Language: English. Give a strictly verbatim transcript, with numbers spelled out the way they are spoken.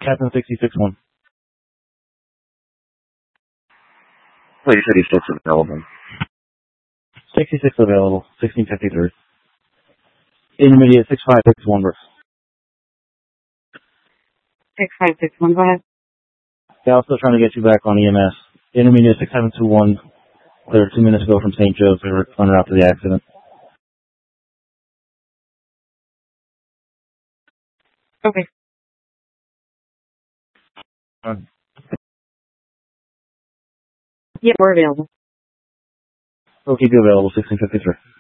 Captain sixty-six one. Well, you said he's still available. sixty-six available, sixteen fifty-three. Intermediate six five six one. six five six one, go ahead. Yeah, I was still trying to get you back on E M S. Intermediate six seven two one. Cleared two minutes ago from Saint Joe's. We were on route to the accident. Okay. Um, Yeah, we're available. Okay, good available, sixteen fifty-three.